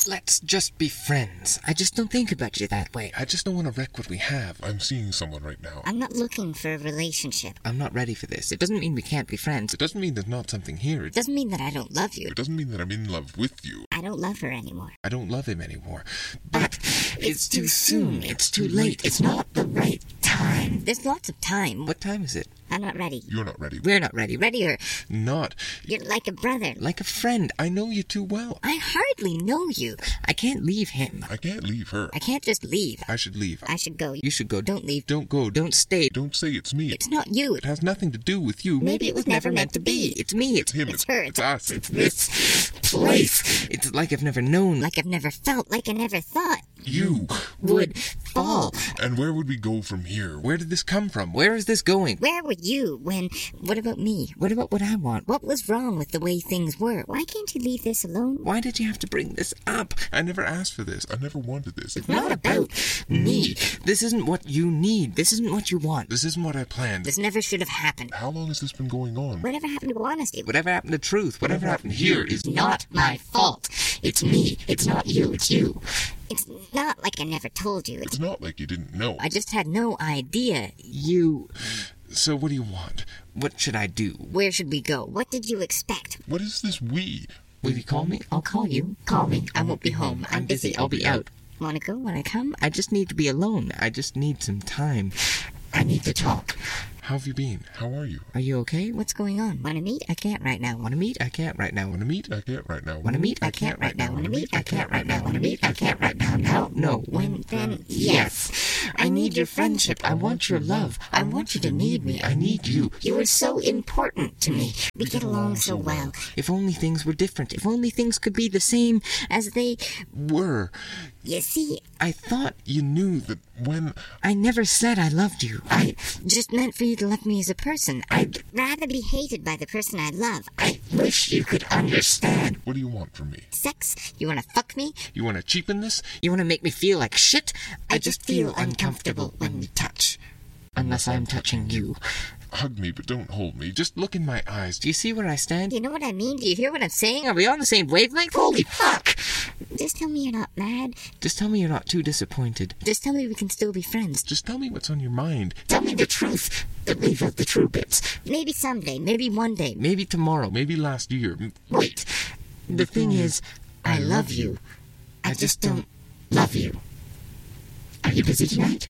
Let's just be friends. I just don't think about you that way. I just don't want to wreck what we have. I'm seeing someone right now. I'm not looking for a relationship. I'm not ready for this. It doesn't mean we can't be friends. It doesn't mean there's not something here. It doesn't mean that I don't love you. It doesn't mean that I'm in love with you. I don't love her anymore. I don't love him anymore. But it's too soon. It's too late. It's not the right time. There's lots of time. What time is it? I'm not ready. You're not ready. We're not ready. Readier. Not. You're like a brother. Like a friend. I know you too well. I hardly know you. I can't leave him. I can't leave her. I can't just leave. I should leave. I should go. You should go. Don't leave. Don't go. Don't stay. Don't say it's me. It's not you. It has nothing to do with you. Maybe it was never meant to be. It's me. It's him. It's her. It's us. It's this place. It's like I've never known. Like I've never felt. Like I never thought. You. Would fall. And where would we go from here? Where did this come from? Where is this going? Where were you when... What about me? What about what I want? What was wrong with the way things were? Why can't you leave this alone? Why did you have to bring this up? I never asked for this. I never wanted this. It's not about Me. This isn't what you need. This isn't what you want. This isn't what I planned. This never should have happened. How long has this been going on? Whatever happened to honesty? Whatever happened to truth? Whatever happened here is Not my fault. It's me. It's not you. It's you. It's not like I never told you. It's not like you didn't know. I just had no idea. you. So what do you want? What should I do? Where should we go? What did you expect? What is this we? Will you call me? I'll call you. Call me. I won't be home. I'm busy. I'll be out. Want to go when I come? I just need to be alone. I just need some time. I need to talk. How have you been? How are you? Are you okay? What's going on? Want to meet? I can't right now. Want to meet? I can't right now. Want to meet? I can't right now. Want to meet? I can't right now. Want to meet? I can't right now. Want to meet? I can't right now. No. When? Then? Yes. I need your friendship. I want your love. I want you to need me. I need you. You are so important to me. We get along so well. If only things were different. If only things could be the same as they Were. You see, I thought you knew that when... I never said I loved you. I just meant for you to love me as a person. I'd rather be hated by the person I love. I wish you could understand. What do you want from me? Sex? You want to fuck me? You want to cheapen this? You want to make me feel like shit? I just feel uncomfortable when we touch. Unless I'm touching you. Hug me, but don't hold me. Just look in my eyes. Do you see where I stand? You know what I mean? Do you hear what I'm saying? Are we on the same wavelength? Holy fuck! Just tell me you're not mad. Just tell me you're not too disappointed. Just tell me we can still be friends. Just tell me what's on your mind. Tell me the truth. But leave out the true bits. Maybe someday. Maybe one day. Maybe tomorrow. Maybe last year. Wait. The thing is, I love you. I just don't love you. Are you busy tonight?